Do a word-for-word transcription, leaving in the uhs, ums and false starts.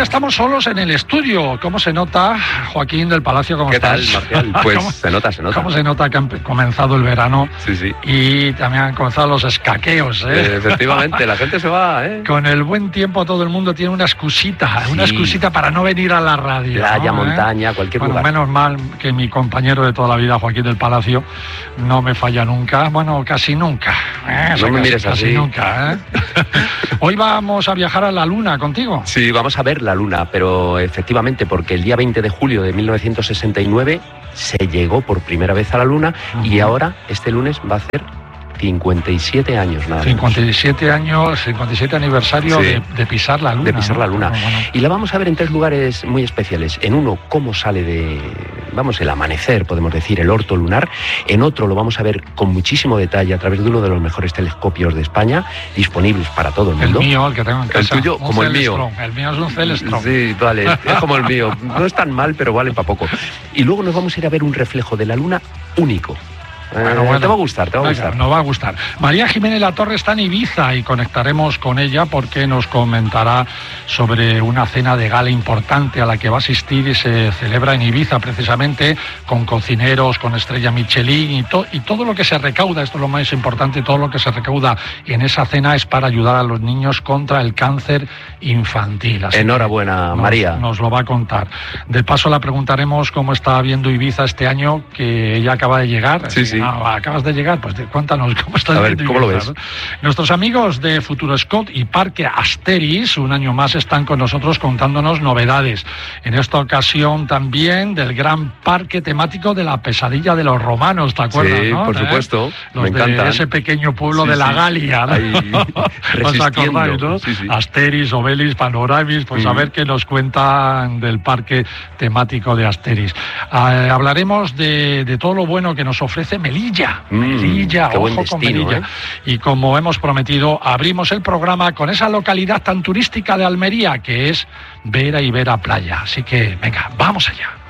ya estamos solos en el estudio. ¿Cómo se nota, Joaquín del Palacio? ¿Cómo ¿Qué estás? tal, Marcial? Pues ¿Cómo, se nota, se nota. ¿Cómo se nota que ha comenzado el verano? Sí, sí. Y también han comenzado los escaqueos, ¿eh? Eh, efectivamente, la gente se va, ¿eh? Con el buen tiempo todo el mundo tiene una excusita, Sí. una excusita para no venir a la radio. Playa, ¿no? montaña, cualquier bueno, lugar. Menos mal que mi compañero de toda la vida, Joaquín del Palacio, no me falla nunca. Bueno, casi nunca. ¿eh? No O sea, me casi, mires casi así. nunca, ¿eh? Hoy vamos a viajar a la Luna contigo. Sí, vamos a ver la Luna, pero efectivamente, porque el día veinte de julio de mil novecientos sesenta y nueve se llegó por primera vez a la Luna. Uh-huh. Y ahora, este lunes, va a hacer cincuenta y siete años nada. cincuenta y siete años, cincuenta y siete aniversario sí. de, de pisar la Luna. De pisar ¿no? la Luna. Bueno, bueno. Y la vamos a ver en tres lugares muy especiales. En uno, cómo sale de, vamos, el amanecer, podemos decir, el orto lunar. En otro lo vamos a ver con muchísimo detalle a través de uno de los mejores telescopios de España, disponibles para todo el mundo. El mío, el que tengo en casa. El tuyo, un como Celestron. el mío. El mío es un Celestron. Sí, vale, es como el mío. No es tan mal, pero vale para poco. Y luego nos vamos a ir a ver un reflejo de la Luna único. Bueno, bueno, te va a gustar, te va a venga, gustar. Nos va a gustar. María Jiménez Latorre está en Ibiza y conectaremos con ella porque nos comentará sobre una cena de gala importante a la que va a asistir y se celebra en Ibiza precisamente con cocineros, con estrella Michelin y, to- y todo lo que se recauda, esto es lo más importante, todo lo que se recauda en esa cena es para ayudar a los niños contra el cáncer infantil. Así Enhorabuena, nos, María. Nos lo va a contar. De paso la preguntaremos cómo está viendo Ibiza este año, que ella acaba de llegar. Sí, sí. Ah, acabas de llegar, pues cuéntanos cómo estás a ver, viendo ¿cómo Ibiza, lo ves? ¿no? Nuestros amigos de Futuroscope y Parque Asteris, un año más están con nosotros contándonos novedades. En esta ocasión también del gran parque temático de la pesadilla de los romanos, ¿te acuerdas? Sí, ¿no? por ¿Eh? supuesto. Los me de encantan. ese pequeño pueblo sí, de la sí. Galia, ¿no? Ahí, ¿Os acordáis, no? Sí, sí. Asteris, Obelix, Panoramis, pues mm. a ver qué nos cuentan del parque temático de Asteris. Eh, hablaremos de, de todo lo bueno que nos ofrece Melilla. Mm, Melilla, qué buen ojo con destino, Melilla. ¿eh? Y como hemos prometido, abrimos el programa con esa localidad tan turística de Almería que es Vera y Vera Playa. Así que, venga, vamos allá.